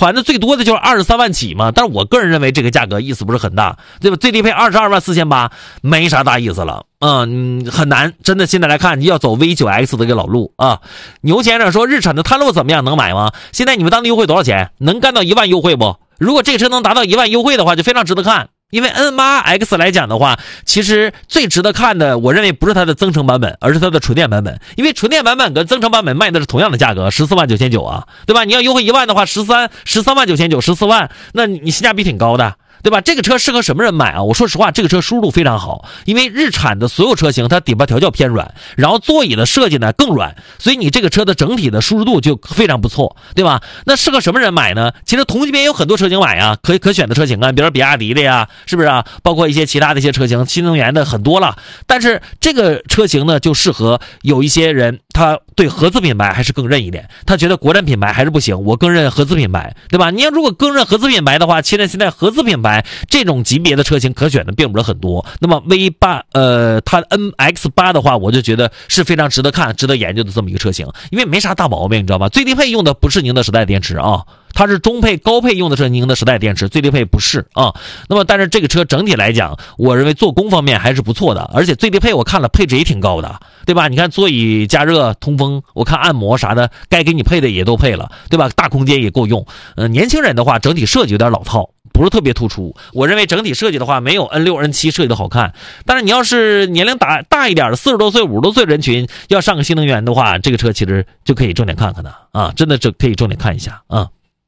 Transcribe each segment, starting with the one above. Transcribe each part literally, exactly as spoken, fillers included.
传的最多的就是二十三万起嘛，但是我个人认为这个价格意思不是很大，对吧？最低配二十二万四千八，没啥大意思了。嗯，很难，真的现在来看，你要走 V 九 X 的一个老路啊。牛先生说日产的探路怎么样，能买吗？现在你们当地优惠多少钱？能干到一万优惠不？如果这个车能达到一万优惠的话，就非常值得看。因为 N 八 X 来讲的话，其实最值得看的，我认为不是它的增程版本，而是它的纯电版本。因为纯电版本跟增程版本卖的是同样的价格，十四万九千九啊，对吧？你要优惠一万的话，十三十三万九千九，十四万，那你性价比挺高的。对吧？这个车适合什么人买啊？我说实话，这个车舒适度非常好，因为日产的所有车型它底盘调教偏软，然后座椅的设计呢更软，所以你这个车的整体的舒适度就非常不错，对吧？那适合什么人买呢？其实同级别有很多车型买啊，可以可选的车型啊，比如说比亚迪的呀，是不是啊？包括一些其他的一些车型，新能源的很多了。但是这个车型呢，就适合有一些人，他对合资品牌还是更认一点，他觉得国产品牌还是不行，我更认合资品牌，对吧？你要如果更认合资品牌的话，其实现在合资品牌这种级别的车型可选的并不是很多。那么 V 八 呃它 N X 八 的话，我就觉得是非常值得看值得研究的这么一个车型，因为没啥大毛病，你知道吗？最低配用的不是宁德时代电池啊，它是中配高配用的是宁德时代电池，最低配不是啊。那么但是这个车整体来讲，我认为做工方面还是不错的，而且最低配我看了配置也挺高的，对吧？你看座椅加热通风，我看按摩啥的该给你配的也都配了，对吧？大空间也够用。呃年轻人的话整体设计有点老套，不是特别突出，我认为整体设计的话没有 N 六 N 七 设计的好看。但是你要是年龄大大一点的四十多岁五十多岁人群要上个新能源的话，这个车其实就可以重点看看的啊，真的这可以重点看一下啊。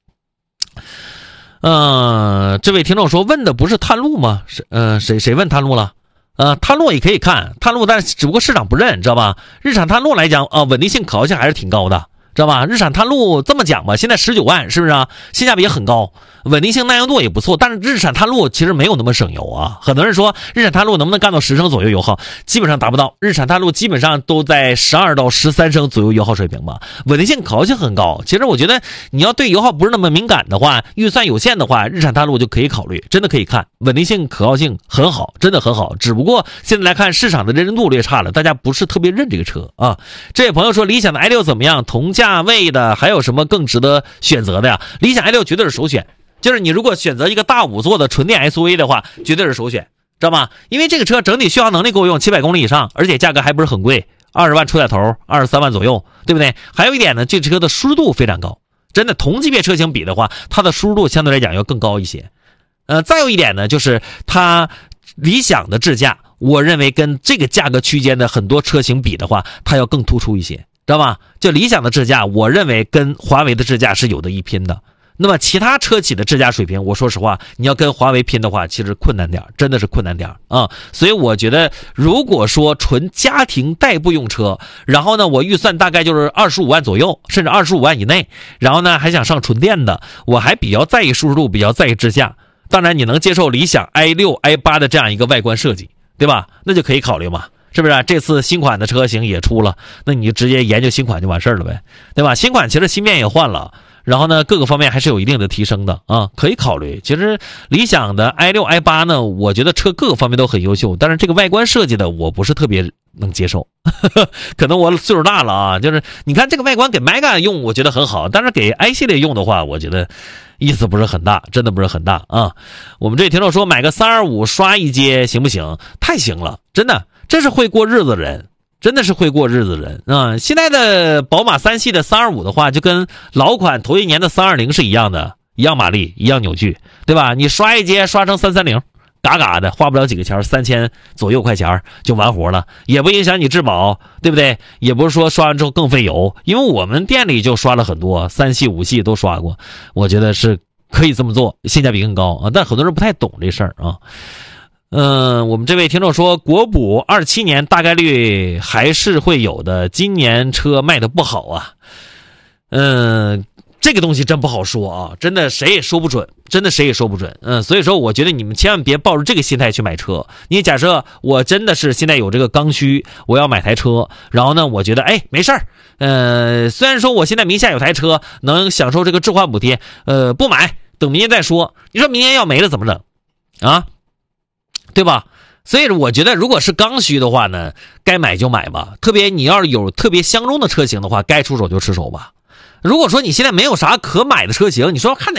呃这位听众说问的不是探路吗？是呃谁谁问探路了？呃探路也可以看探路，但是只不过市场不认，知道吧？日产探路来讲啊、呃，稳定性可靠性还是挺高的，知道吧？日产探路这么讲吧，现在十九万是不是啊？性价比也很高，稳定性耐用度也不错，但是日产探路其实没有那么省油啊。很多人说日产探路能不能干到十升左右油耗，基本上达不到，日产探路基本上都在十二到十三升左右油耗水平吧。稳定性可靠性很高，其实我觉得你要对油耗不是那么敏感的话，预算有限的话，日产探路就可以考虑，真的可以看，稳定性可靠性很好，真的很好。只不过现在来看市场的认知度略差了，大家不是特别认这个车啊。这位朋友说理想的 i 六 怎么样？同价位的还有什么更值得选择的呀？理想 i 六 绝对是首选，就是你如果选择一个大五座的纯电 S U V 的话，绝对是首选，知道吗？因为这个车整体续航能力够用，七百公里以上，而且价格还不是很贵，二十万出点头，二十三万左右，对不对？还有一点呢，这车的舒适度非常高，真的同级别车型比的话，它的舒适度相对来讲要更高一些。呃，再有一点呢，就是它理想的智驾，我认为跟这个价格区间的很多车型比的话，它要更突出一些，知道吧？就理想的智驾，我认为跟华为的智驾是有的一拼的。那么其他车企的智驾水平，我说实话，你要跟华为拼的话，其实困难点，真的是困难点啊。所以我觉得，如果说纯家庭代步用车，然后呢，我预算大概就是二十五万左右，甚至二十五万以内，然后呢还想上纯电的，我还比较在意舒适度，比较在意智驾。当然，你能接受理想 i 六 i 八 的这样一个外观设计，对吧？那就可以考虑嘛。是不是、啊、这次新款的车型也出了，那你就直接研究新款就完事儿了呗，对吧？新款其实芯片也换了，然后呢各个方面还是有一定的提升的啊，可以考虑。其实理想的 i 六 i 八 呢，我觉得车各个方面都很优秀，但是这个外观设计的我不是特别能接受可能我岁数大了啊，就是你看这个外观给 Mega 用我觉得很好，但是给 i 系列用的话，我觉得意思不是很大，真的不是很大啊。我们这听众说买个三二五刷一阶行不行？太行了，真的，这是会过日子的人，真的是会过日子的人啊。现在的宝马三系的三二五的话，就跟老款头一年的三二零是一样的，一样马力，一样扭矩，对吧？你刷一阶刷成三三零，嘎嘎的，花不了几个钱，三千左右块钱就完活了，也不影响你质保，对不对？也不是说刷完之后更费油，因为我们店里就刷了很多，三系五系都刷过，我觉得是可以这么做，性价比更高啊。但很多人不太懂这事儿啊。嗯，我们这位听众说，国补二七年大概率还是会有的，今年车卖的不好啊。嗯。这个东西真不好说啊，真的谁也说不准，真的谁也说不准。嗯，所以说我觉得你们千万别抱着这个心态去买车。你假设我真的是现在有这个刚需，我要买台车，然后呢，我觉得哎没事儿，呃，虽然说我现在名下有台车，能享受这个置换补贴，呃，不买，等明年再说。你说明年要没了怎么整啊？对吧？所以我觉得如果是刚需的话呢，该买就买吧。特别你要是有特别相中的车型的话，该出手就出手吧。如果说你现在没有啥可买的车型，你说看哪